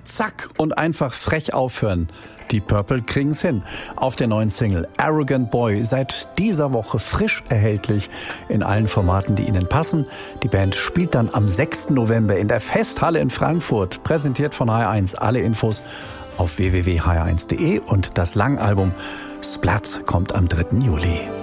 Zack und einfach frech aufhören. Die Purple kriegen's hin. Auf der neuen Single Arrogant Boy seit dieser Woche frisch erhältlich in allen Formaten, die Ihnen passen. Die Band spielt dann am 6. November in der Festhalle in Frankfurt, präsentiert von HR1. Alle Infos auf www.hr1.de und das Langalbum Splat kommt am 3. Juli.